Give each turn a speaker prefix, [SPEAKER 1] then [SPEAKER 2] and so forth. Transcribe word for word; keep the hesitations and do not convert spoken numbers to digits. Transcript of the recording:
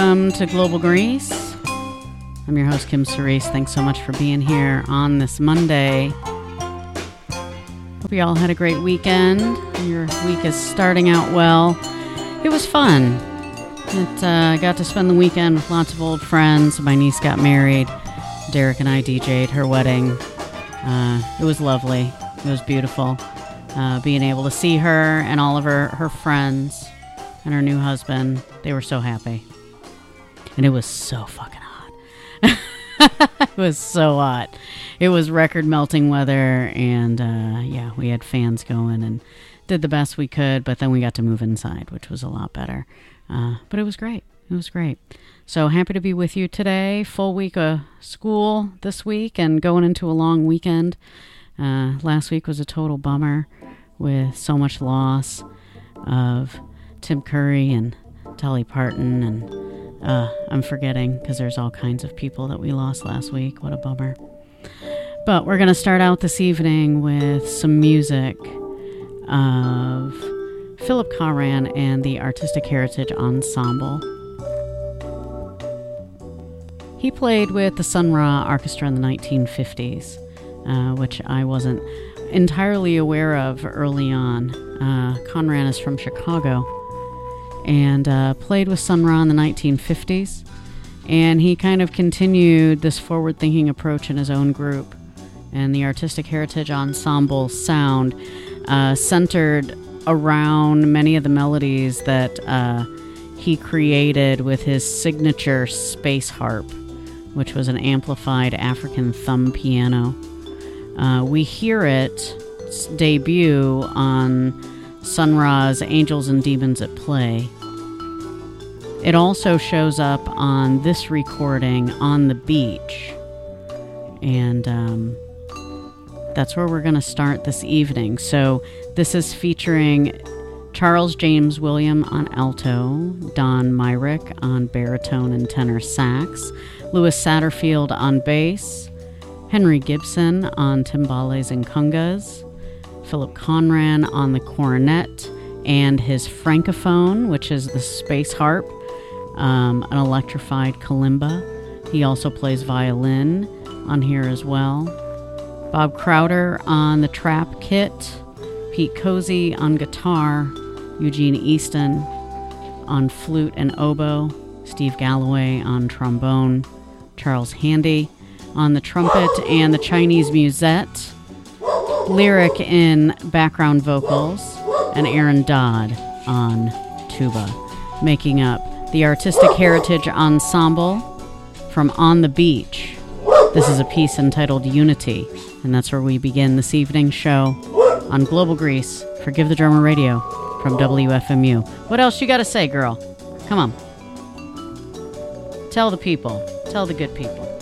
[SPEAKER 1] welcome to Global Grease. I'm your host, Kim Cerise. Thanks so much for being here on this Monday. Hope you all had a great weekend. Your week is starting out well. It was fun. It, uh, I got to spend the weekend with lots of old friends. My niece got married. Derek and I D J'd her wedding. Uh, it was lovely. It was beautiful. Uh, being able to see her and all of her, her friends and her new husband. They were so happy. And it was so fucking hot. It was so hot. It was record melting weather, and uh, yeah, we had fans going and did the best we could, but then we got to move inside, which was a lot better. Uh, but it was great. It was great. So happy to be with you today. Full week of school this week and going into a long weekend. Uh, last week was a total bummer with so much loss of Tim Curry and Dolly Parton, and uh, I'm forgetting because there's all kinds of people that we lost last week. What a bummer. But we're going to start out this evening with some music of Philip Conran and the Artistic Heritage Ensemble. He played with the Sun Ra Orchestra in the nineteen fifties, uh, which I wasn't entirely aware of early on. Uh, Conran is from Chicago and uh, played with Sun Ra in the nineteen fifties. And he kind of continued this forward-thinking approach in his own group. And the Artistic Heritage Ensemble sound uh, centered around many of the melodies that uh, he created with his signature space harp, which was an amplified African thumb piano. Uh, we hear it debut on Sun Ra's Angels and Demons at Play. It also shows up on this recording, On the Beach. And um, that's where we're going to start this evening. So this is featuring Charles James William on alto, Don Myrick on baritone and tenor sax, Louis Satterfield on bass, Henry Gibson on timbales and congas, Philip Conran on the cornet and his francophone, which is the space harp, um, an electrified kalimba. He also plays violin on here as well. Bob Crowder on the trap kit, Pete Cozy on guitar, Eugene Easton on flute and oboe, Steve Galloway on trombone, Charles Handy on the trumpet and the Chinese musette, Lyric in background vocals, and Aaron Dodd on tuba, making up the Artistic Heritage Ensemble from On the Beach. This is a piece entitled Unity, and that's where we begin this evening's show on Global Grease for Give the Drummer Radio from W F M U. What else you got to say, girl? Come on. Tell the people. Tell the good people.